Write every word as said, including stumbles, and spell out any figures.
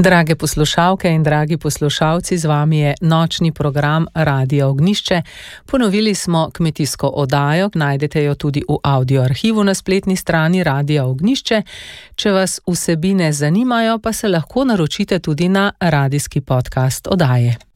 Drage poslušalke in dragi poslušalci, z vami je nočni program Radia Ognjišče. Ponovili smo kmetijsko oddajo, najdete jo tudi v audio arhivu na spletni strani Radia Ognjišče. Če vas vsebine zanimajo, pa se lahko naročite tudi na radijski podcast oddaje.